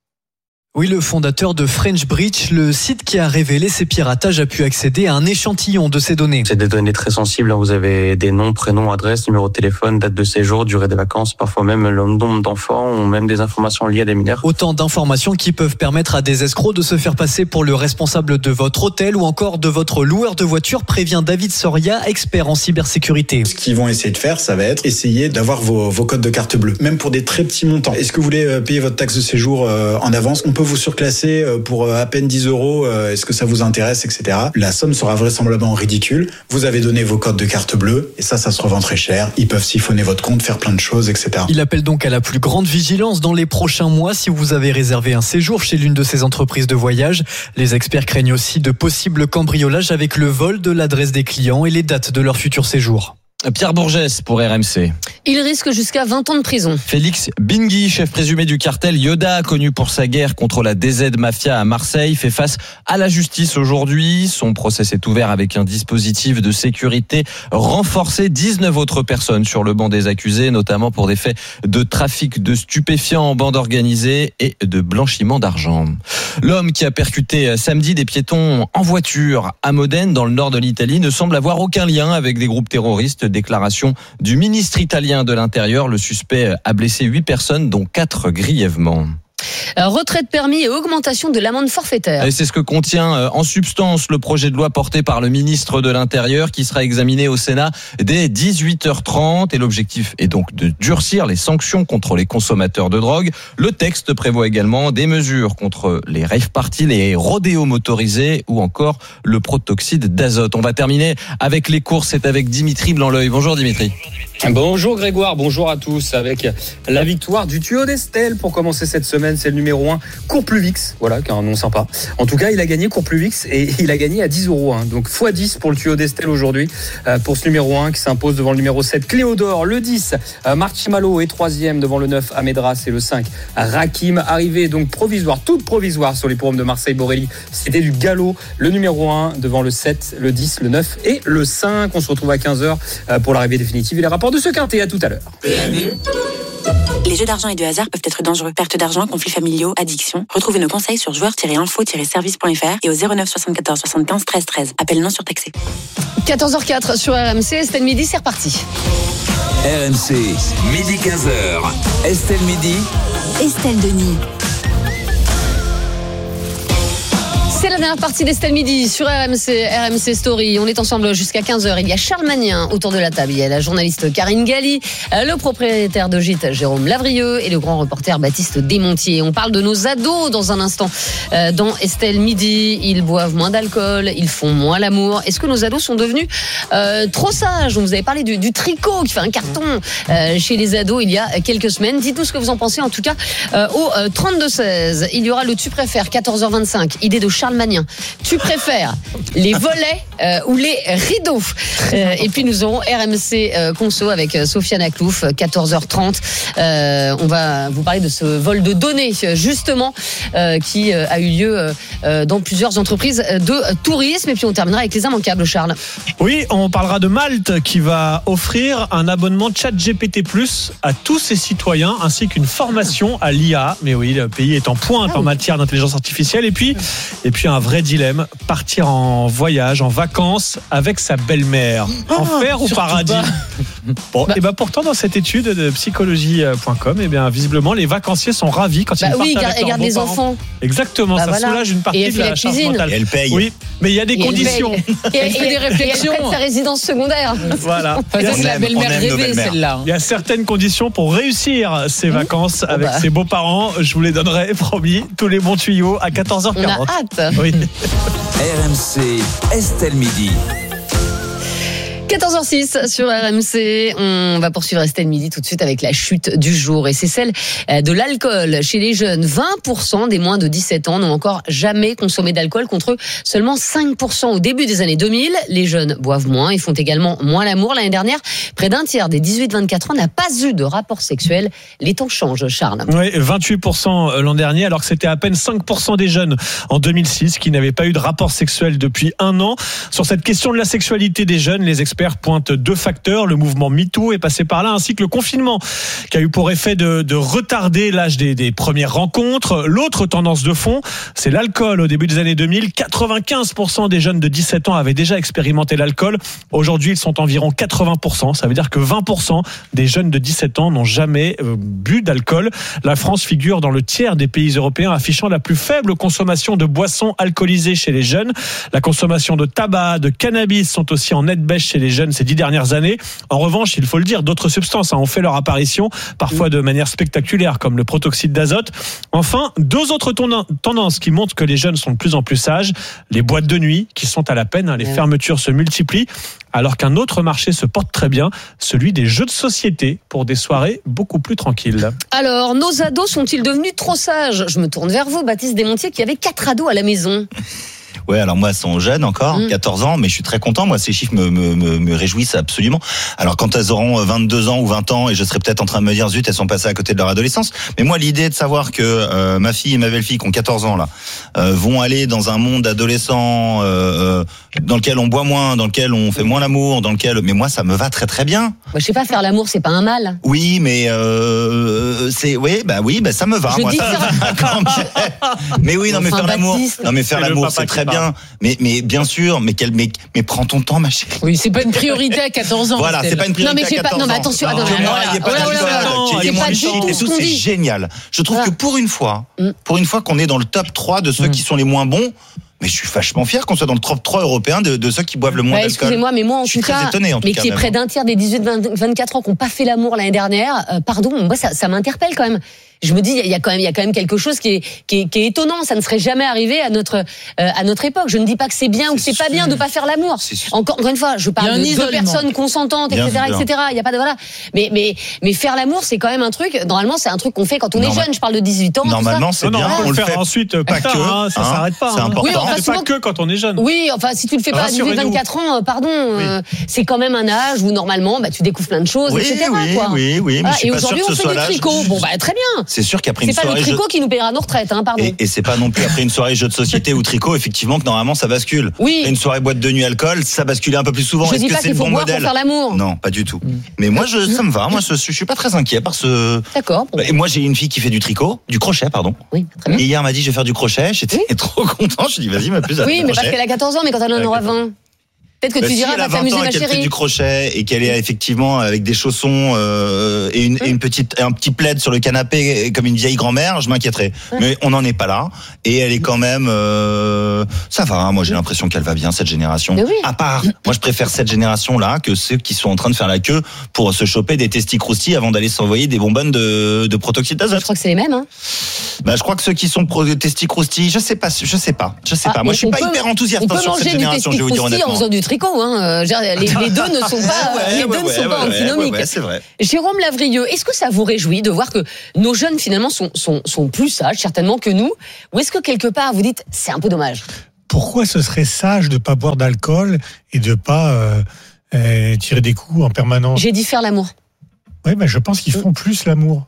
Oui, le fondateur de French Breach, le site qui a révélé ces piratages, a pu accéder à un échantillon de ces données. C'est des données très sensibles. Vous avez des noms, prénoms, adresses, numéro de téléphone, date de séjour, durée des vacances, parfois même le nombre d'enfants ou même des informations liées à des mineurs. Autant d'informations qui peuvent permettre à des escrocs de se faire passer pour le responsable de votre hôtel ou encore de votre loueur de voiture, prévient David Soria, expert en cybersécurité. Ce qu'ils vont essayer de faire, ça va être essayer d'avoir vos, vos codes de carte bleue, même pour des très petits montants. Est-ce que vous voulez payer votre taxe de séjour en avance ? On peut vous surclasser pour à peine dix euros, est-ce que ça vous intéresse, et cetera. La somme sera vraisemblablement ridicule. Vous avez donné vos codes de carte bleue et ça, ça se revend très cher. Ils peuvent siphonner votre compte, faire plein de choses, et cetera. Il appelle donc à la plus grande vigilance dans les prochains mois si vous avez réservé un séjour chez l'une de ces entreprises de voyage. Les experts craignent aussi de possibles cambriolages avec le vol de l'adresse des clients et les dates de leur futur séjour. Pierre Bourgès pour R M C. Il risque jusqu'à vingt ans de prison. Félix Bingui, chef présumé du cartel Yoda, connu pour sa guerre contre la D Z Mafia à Marseille, fait face à la justice aujourd'hui. Son procès s'est ouvert avec un dispositif de sécurité renforcé. dix-neuf autres personnes sur le banc des accusés, notamment pour des faits de trafic de stupéfiants en bande organisée et de blanchiment d'argent. L'homme qui a percuté samedi des piétons en voiture à Modène, dans le nord de l'Italie, ne semble avoir aucun lien avec des groupes terroristes. Déclaration du ministre italien de l'Intérieur. Le suspect a blessé huit personnes, dont quatre grièvement. Retrait de permis et augmentation de l'amende forfaitaire. Et c'est ce que contient en substance le projet de loi porté par le ministre de l'Intérieur qui sera examiné au Sénat dès dix-huit heures trente. Et l'objectif est donc de durcir les sanctions contre les consommateurs de drogue. Le texte prévoit également des mesures contre les rave parties, les rodéos motorisés ou encore le protoxyde d'azote. On va terminer avec les courses. C'est avec Dimitri Blanc-L'Oeil. Bonjour Dimitri. Bonjour Grégoire, bonjour à tous. Avec la victoire du tuyau d'Estelle pour commencer cette semaine semaine, c'est le numéro un, Courpluvix, voilà, qui a un nom sympa. En tout cas, il a gagné Courpluvix et il a gagné à dix euros. Hein. Donc fois dix pour le tuyau d'Estelle aujourd'hui, euh, pour ce numéro un qui s'impose devant le numéro sept, Cléodore. Le dix, euh, Marchimalo est troisième devant le neuf, Amedras, et le cinq, Rakim. Arrivé donc provisoire, toute provisoire sur les l'hippodrome de Marseille-Borelli, c'était du galop. Le numéro un devant le sept, le dix, le neuf et le cinq. On se retrouve à quinze heures pour l'arrivée définitive et les rapports de ce quintet. À tout à l'heure. Les jeux d'argent et de hasard peuvent être dangereux. Perte d'argent, conflits familiaux, addiction. Retrouvez nos conseils sur joueurs tiret info tiret service point f r et au zéro neuf soixante-quatorze soixante-quinze treize treize. Appel non surtaxé. quatorze heures quatre sur R M C, Estelle Midi, c'est reparti. R M C, midi quinze heures. Estelle Midi. Estelle Denis. C'est la dernière partie d'Estelle Midi sur R M C, R M C Story. On est ensemble jusqu'à quinze heures. Il y a Charles Magnin autour de la table. Il y a la journaliste Karine Galli, le propriétaire de gîte Jérôme Lavrieux et le grand reporter Baptiste Desmontiers. On parle de nos ados dans un instant. Dans Estelle Midi, ils boivent moins d'alcool, ils font moins l'amour. Est-ce que nos ados sont devenus euh, trop sages? On vous avait parlé du, du tricot qui fait un carton euh, chez les ados il y a quelques semaines. Dites-nous ce que vous en pensez. En tout cas, euh, au euh, trente-deux seize, il y aura le Tu préfères, quatorze heures vingt-cinq. Idée de Charles Magnin. Tu préfères les volets euh, ou les rideaux? euh, Et puis nous aurons R M C euh, Conso avec euh, Sofiane Aklouf, quatorze heures trente. Euh, on va vous parler de ce vol de données justement euh, qui euh, a eu lieu euh, dans plusieurs entreprises de tourisme. Et puis on terminera avec les immanquables, Charles. Oui, on parlera de Malte qui va offrir un abonnement ChatGPT plus à tous ses citoyens ainsi qu'une formation à l'I A. Mais oui, le pays est en pointe ah oui. en matière d'intelligence artificielle. Et puis, et puis un vrai dilemme, partir en voyage, en vacances avec sa belle-mère. Ah, enfer ou paradis? Bon, bah, et ben pourtant dans cette étude de psychologie point com, et bien visiblement les vacanciers sont ravis quand bah ils oui, partent avec leurs les beaux-parents. Enfants. Exactement, bah ça voilà. soulage une partie de la, la charge mentale. Et elle paye. Oui, mais il y a des et conditions. Et elle fait des réflexions. Et elle fait sa résidence secondaire. Voilà. C'est la belle-mère rêvée celle-là. Il y a certaines conditions pour réussir ces vacances avec bah. ses beaux-parents. Je vous les donnerai, promis, tous les bons tuyaux à quatorze heures quarante. On a hâte. Oui. R M C, Estelle Midi. quatorze heures six sur R M C. On va poursuivre Estelle Midi tout de suite avec la chute du jour. Et c'est celle de l'alcool chez les jeunes. vingt pour cent des moins de dix-sept ans n'ont encore jamais consommé d'alcool contre seulement cinq pour cent au début des années deux mille. Les jeunes boivent moins et font également moins l'amour. L'année dernière, près d'un tiers des dix-huit vingt-quatre ans n'a pas eu de rapport sexuel. Les temps changent, Charles. Oui, vingt-huit pour cent l'an dernier, alors que c'était à peine cinq pour cent des jeunes en deux mille six qui n'avaient pas eu de rapport sexuel depuis un an. Sur cette question de la sexualité des jeunes, les experts pointe deux facteurs. Le mouvement MeToo est passé par là, ainsi que le confinement qui a eu pour effet de, de retarder l'âge des, des premières rencontres. L'autre tendance de fond, c'est l'alcool. Au début des années deux mille, quatre-vingt-quinze pour cent des jeunes de dix-sept ans avaient déjà expérimenté l'alcool. Aujourd'hui, ils sont environ quatre-vingts pour cent. Ça veut dire que vingt pour cent des jeunes de dix-sept ans n'ont jamais euh, bu d'alcool. La France figure dans le tiers des pays européens affichant la plus faible consommation de boissons alcoolisées chez les jeunes. La consommation de tabac, de cannabis sont aussi en nette baisse chez les jeunes ces dix dernières années. En revanche, il faut le dire, d'autres substances hein, ont fait leur apparition, parfois de manière spectaculaire, comme le protoxyde d'azote. Enfin, deux autres tendances qui montrent que les jeunes sont de plus en plus sages. Les boîtes de nuit, qui sont à la peine, hein, les ouais. fermetures se multiplient, alors qu'un autre marché se porte très bien, celui des jeux de société, pour des soirées beaucoup plus tranquilles. Alors, nos ados sont-ils devenus trop sages? Je me tourne vers vous, Baptiste Desmontiers, qui avait quatre ados à la maison. Ouais, alors moi, ils sont jeunes encore, mmh. quatorze ans, mais je suis très content. Moi, ces chiffres me, me, me, me réjouissent absolument. Alors, quand elles auront vingt-deux ans ou vingt ans, et je serai peut-être en train de me dire, zut, elles sont passées à côté de leur adolescence. Mais moi, l'idée de savoir que euh, ma fille et ma belle-fille, qui ont quatorze ans, là, euh, vont aller dans un monde adolescent euh, dans lequel on boit moins, dans lequel on fait moins l'amour, dans lequel... Mais moi, ça me va très très bien. Moi, je sais pas, faire l'amour, c'est pas un mal. Oui, mais euh, c'est... Oui, bah oui, bah ça me va. Je moi, dis ça faire... me va. Mais oui, non, mais faire l'amour... Non, mais faire l'amour, c'est très bien. Mais, mais bien sûr, mais, quel, mais, mais prends ton temps, ma chérie. Oui, c'est pas une priorité à quatorze ans. Voilà, c'est pas une priorité non, mais à quatorze ans. ans. Non, mais attention, non, attends, moi, il n'y a pas d'alcool, qu'il y ait moins de shit et tout, c'est génial. Je trouve que pour une fois, pour une fois qu'on est dans le top trois de ceux qui sont les moins bons, mais je suis vachement fier qu'on soit dans le top trois européen de, de ceux qui boivent le moins bah, d'alcool. Excusez-moi, mais moi en tout cas, étonné, en tout mais cas, qui est près d'un tiers des dix-huit vingt-quatre ans qui n'ont pas fait l'amour l'année dernière, euh, pardon, moi ça, ça m'interpelle quand même. je me dis il y a quand même il y a quand même quelque chose qui est qui est, qui est étonnant. Ça ne serait jamais arrivé à notre euh, à notre époque. Je ne dis pas que c'est bien c'est ou que c'est sûr. Pas bien de pas faire l'amour. Encore, encore une fois, je parle de deux personnes consentantes, et cetera, et cetera. Il y a pas de voilà. Mais mais mais faire l'amour, c'est quand même un truc. Normalement, c'est un truc qu'on fait quand on Normal. est jeune. Je parle de dix-huit ans. Normalement, c'est non, bien. Non, on, on le fait, fait ensuite. Pas que. Hein, ça hein, s'arrête pas. C'est hein. important. Oui, enfin, c'est pas que quand on est jeune. Oui, enfin, si tu le fais pas à dix-huit vingt-quatre ans, pardon, oui. euh, c'est quand même un âge où normalement, bah, tu découvres plein de choses, oui, et cetera. Oui, quoi. oui, oui. Mais ah, je suis et pas aujourd'hui, sûr que on fait du tricot. Bon, bah, très bien. C'est sûr qu'après une soirée. C'est pas le tricot qui nous paiera nos retraites, hein, pardon. Et c'est pas non plus après une soirée jeu de société ou tricot, effectivement, que normalement, ça bascule. Oui. Une soirée boîte de nuit alcool, ça basculait un peu plus souvent. Je dis pas qu'il faut boire pour faire l'amour. Non, pas du tout. Mais moi, je, ça me va. Moi, je, je suis pas très inquiet par ce. D'accord. Et moi, j'ai une fille qui fait du tricot, du crochet, pardon. Oui, très bien. Et hier, elle m'a dit, je vais faire du crochet. J'étais oui. trop content. Je lui ai dit, vas-y, ma plus. Oui, mais parce qu'elle a quatorze ans, mais quand elle en aura vingt. Peut-être que bah tu si diras, va t'amuser, ma chérie. Qu'elle fait du crochet et qu'elle est effectivement avec des chaussons euh, et, une, et une petite, un petit plaid sur le canapé comme une vieille grand-mère, je m'inquiéterais. Ouais. Mais on n'en est pas là. Et elle est quand même, euh, ça va. Hein, moi, j'ai l'impression qu'elle va bien cette génération. Oui. À part, moi, je préfère cette génération-là que ceux qui sont en train de faire la queue pour se choper des testicroustis avant d'aller s'envoyer des bonbonnes de, de protoxyde d'azote. Je crois que c'est les mêmes. Hein. Bah, je crois que ceux qui sont pro testicroustis, je sais pas, je sais pas, je sais ah, pas. Moi, je suis pas peut, hyper enthousiaste sur cette génération. Je vais vous dire honnêtement. En faisant du tricot, hein. Les, les deux ne sont pas, ouais, les deux ouais, ne sont ouais, pas ouais, antinomiques. Ouais, ouais, c'est vrai. Jérôme Lavrieux, est-ce que ça vous réjouit de voir que nos jeunes finalement sont, sont, sont plus sages certainement que nous, ou est-ce que quelque part vous dites c'est un peu dommage? Pourquoi ce serait sage de pas boire d'alcool et de pas euh, euh, tirer des coups en permanence? J'ai dit faire l'amour. Oui, mais je pense qu'ils font plus l'amour.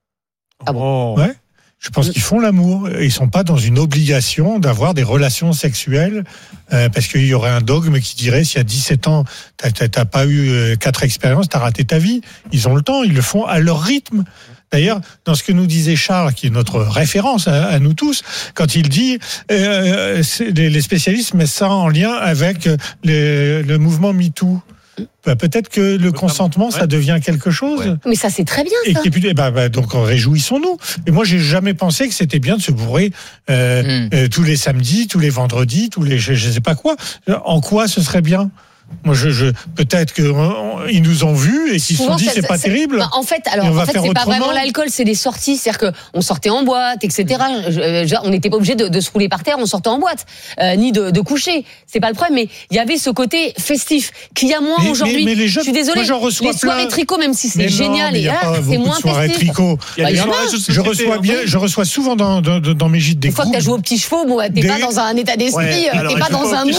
Ah bon? Ouais. Je pense qu'ils font l'amour. Ils sont pas dans une obligation d'avoir des relations sexuelles euh, parce qu'il y aurait un dogme qui dirait si à dix-sept ans t'as, t'as, t'as pas eu euh, quatre expériences, t'as raté ta vie. Ils ont le temps, ils le font à leur rythme. D'ailleurs, dans ce que nous disait Charles, qui est notre référence à, à nous tous, quand il dit euh, les, les spécialistes mettent ça en lien avec les, le mouvement MeToo. Bah, peut-être que le consentement, ouais. ça devient quelque chose. Ouais. Mais ça, c'est très bien, ça. Et, et puis, bah, bah, donc, réjouissons-nous. Et moi, j'ai jamais pensé que c'était bien de se bourrer euh, mm. euh, tous les samedis, tous les vendredis, tous les, je, je sais pas quoi. En quoi ce serait bien? Moi, je, je peut-être que on, ils nous ont vus et qu'ils se sont dit c'est, c'est pas c'est, terrible. Bah, en fait, alors en fait, c'est autrement. Pas vraiment l'alcool, c'est des sorties, c'est-à-dire que on sortait en boîte, et cetera. Je, je, on n'était pas obligé de, de se rouler par terre, on sortait en boîte, euh, ni de, de coucher. C'est pas le problème, mais il y avait ce côté festif qu'il y a moins mais, aujourd'hui. Mais, mais les jeunes, je suis désolée. Moi, les soirées tricot, même si c'est mais génial, non, et là, c'est moins festif. Tricot. Bah, y a je reçois bien, je reçois souvent dans, dans, dans mes gîtes des groupes. Une fois que t'as joué aux petits chevaux, bon, t'es pas dans un état d'esprit, t'es pas dans un mood.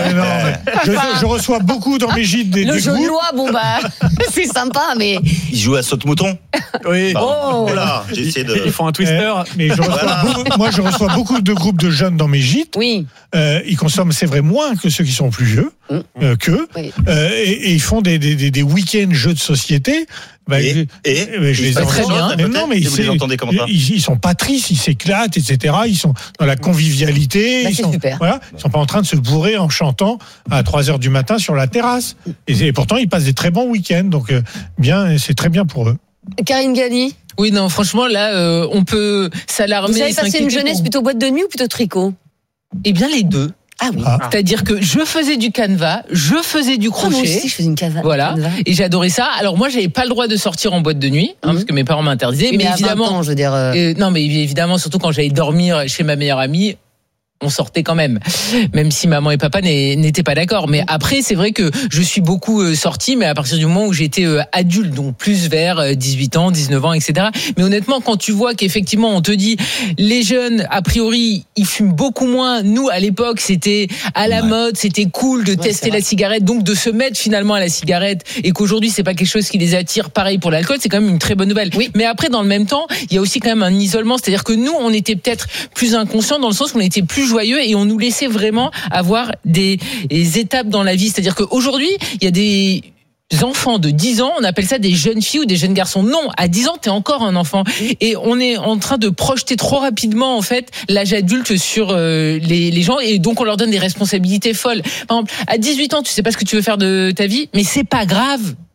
Je reçois beaucoup dans mes gîtes des, le des jeu de loi, bon bah c'est sympa, mais ils jouent à saute-mouton. Oui. Oh. Voilà, j'ai essayé de. Ils font un twister. Euh, mais je reçois voilà. beaucoup, moi, je reçois beaucoup de groupes de jeunes dans mes gîtes. Oui. Euh, ils consomment, c'est vrai, moins que ceux qui sont plus vieux mmh. euh, qu'eux. Oui. Euh, et, et ils font des, des, des, des week-ends jeux de société. Bah, et, je, et mais je les entends très bien. Mais non, mais ils, les entendez comment ça ils, ils sont pas tristes, ils s'éclatent, et cetera. Ils sont dans la convivialité. Bah, ils c'est sont, super. Voilà, ils sont pas en train de se bourrer en chantant à trois heures du matin sur la terrasse. Et, et pourtant, ils passent des très bons week-ends. Donc, euh, bien, c'est très bien pour eux. Karine Galli. Oui, non, franchement, là, euh, on peut s'alarmer. Vous avez passé une jeunesse pour... plutôt boîte de nuit ou plutôt tricot? Eh bien, les deux. Ah oui. Ah. C'est-à-dire que je faisais du canevas, je faisais du crochet. Oh, moi aussi, je faisais une canevas. Voilà. Et j'adorais ça. Alors moi, j'avais pas le droit de sortir en boîte de nuit, hein, mm-hmm. parce que mes parents m'interdisaient. Mais, mais évidemment, vingt ans, je veux dire. Euh... Euh, non, mais évidemment, surtout quand j'allais dormir chez ma meilleure amie. On sortait quand même, même si maman et papa n'étaient pas d'accord. Mais après, c'est vrai que je suis beaucoup sortie, mais à partir du moment où j'étais adulte, donc plus vers dix-huit ans, dix-neuf ans, et cetera. Mais honnêtement, quand tu vois qu'effectivement, on te dit, les jeunes, a priori, ils fument beaucoup moins. Nous, à l'époque, c'était à la ouais. mode, c'était cool de ouais, tester la cigarette, donc de se mettre finalement à la cigarette, et qu'aujourd'hui, c'est pas quelque chose qui les attire. Pareil pour l'alcool, c'est quand même une très bonne nouvelle. Oui. Mais après, dans le même temps, il y a aussi quand même un isolement, c'est-à-dire que nous, on était peut-être plus inconscients dans le sens qu'on était plus joyeux et on nous laissait vraiment avoir des, des étapes dans la vie. C'est-à-dire qu'aujourd'hui, il y a des enfants de dix ans, on appelle ça des jeunes filles ou des jeunes garçons. Non, à dix ans, t'es encore un enfant. Et on est en train de projeter trop rapidement, en fait, l'âge adulte sur euh, les, les gens. Et donc, on leur donne des responsabilités folles. Par exemple, à dix-huit ans, tu sais pas ce que tu veux faire de ta vie, mais c'est pas grave.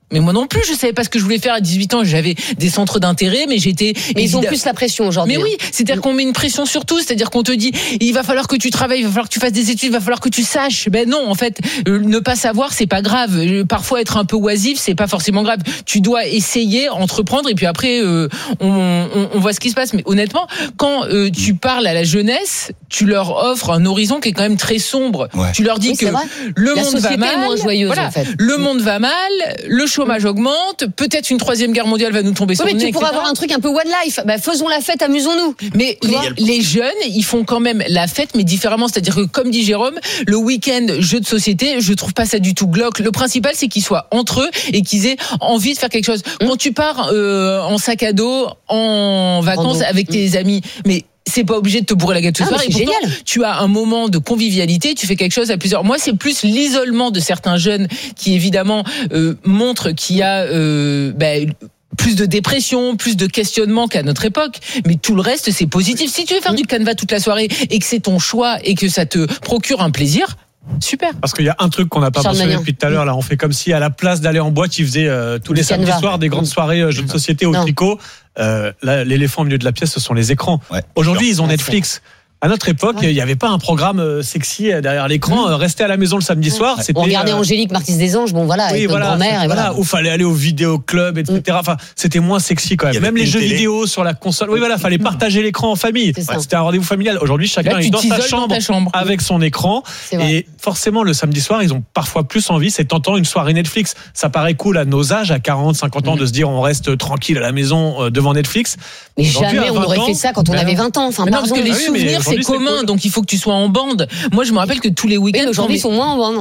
Mais moi non plus, je savais pas ce que je voulais faire à dix-huit ans. J'avais des centres d'intérêt, mais j'étais. Mais ils ont plus la pression aujourd'hui. Mais oui, c'est-à-dire qu'on met une pression sur tout. C'est-à-dire qu'on te dit, il va falloir que tu travailles, il va falloir que tu fasses des études, il va falloir que tu saches. Ben non, en fait, euh, ne pas savoir, c'est pas grave. Euh, parfois, être un peu oisif, c'est pas forcément grave. Tu dois essayer, entreprendre, et puis après, euh, on, on, on voit ce qui se passe. Mais honnêtement, quand euh, tu parles à la jeunesse, tu leur offres un horizon qui est quand même très sombre. Ouais. Tu leur dis Oui, que c'est vrai. le La monde société va mal. est moins joyeuse, Voilà, en fait. le monde va mal, le chômage augmente, peut-être une troisième guerre mondiale va nous tomber sur Oui, le mais nez, tu pourrais et cetera. avoir un truc un peu one life. Bah, faisons la fête, amusons-nous. Mais les, les jeunes, ils font quand même la fête, mais différemment. C'est-à-dire que, comme dit Jérôme, le week-end jeu de société, je trouve pas ça du tout glauque. Le principal, c'est qu'ils soient entre eux et qu'ils aient envie de faire quelque chose. Quand tu pars euh, en sac à dos, en vacances Rando. avec tes amis, mais c'est pas obligé de te bourrer la gueule ce Ah, soir. mais Et c'est pourtant, génial. tu as un moment de convivialité, tu fais quelque chose à plusieurs. Moi, c'est plus l'isolement de certains jeunes qui, évidemment, euh, montre qu'il y a euh, ben, plus de dépression, plus de questionnement qu'à notre époque. Mais tout le reste, c'est positif. Si tu veux faire du canevas toute la soirée et que c'est ton choix et que ça te procure un plaisir, super. Parce qu'il y a un truc qu'on n'a pas Charles mentionné Magnin. depuis tout à l'heure. Là, on fait comme si à la place d'aller en boîte, ils faisaient euh, tous les Du samedis canevas. soirs des grandes soirées euh, jeux de société au Non. tricot. Euh, là, l'éléphant au milieu de la pièce, ce sont les écrans. Ouais. Aujourd'hui, ils ont Ouais, Netflix. À notre époque, il n'y avait pas un programme euh, sexy euh, derrière l'écran. Mmh. Euh, Rester à la maison le samedi soir, c'était. On regardait euh, Angélique Marquise des Anges, bon voilà, Oui, avec voilà, notre grand-mère, et voilà, voilà. où fallait aller au vidéoclub, et cetera. Enfin, c'était moins sexy quand Il y même. avait Même les une jeux télé. vidéo sur la console. Oui, voilà, fallait partager l'écran en famille. C'est ça. C'était un rendez-vous familial. Aujourd'hui, chacun Là, est tu dans sa t'isoles dans chambre, ta chambre. avec son écran. C'est vrai. Et forcément, le samedi soir, ils ont parfois plus envie. C'est tentant une soirée Netflix. Ça paraît cool à nos âges, à quarante, cinquante ans, de se dire on reste tranquille à la maison euh, devant Netflix. Mais Aujourd'hui, jamais à on vingt aurait ans, fait ça quand on ben avait non. vingt ans. Enfin, Mais non, parce pardon. que les Ah oui, mais souvenirs, c'est aujourd'hui, c'est commun, cool. donc il faut que tu sois en bande. Moi, je me rappelle que tous les Oui, week-ends, mais aujourd'hui, ils quand sont moins en